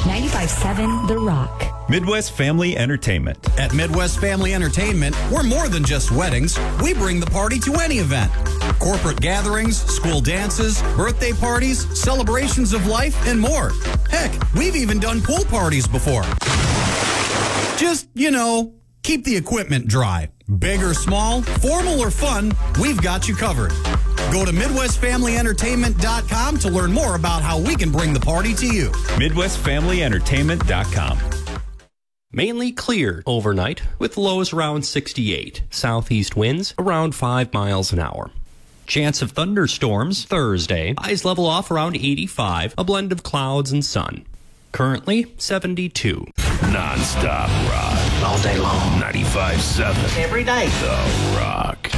95.7 The Rock. Midwest Family Entertainment. At Midwest Family Entertainment, we're more than just weddings. We bring the party to any event. Corporate gatherings, school dances, birthday parties, celebrations of life, and more. Heck, we've even done pool parties before. Just, keep the equipment dry. Big or small, formal or fun, we've got you covered. Go to MidwestFamilyEntertainment.com to learn more about how we can bring the party to you. MidwestFamilyEntertainment.com. Mainly clear overnight with lows around 68. Southeast winds around 5 miles an hour. Chance of thunderstorms Thursday. Highs level off around 85. A blend of clouds and sun. Currently 72. Non-stop rock. All day long. 95.7. Every day. The Rock.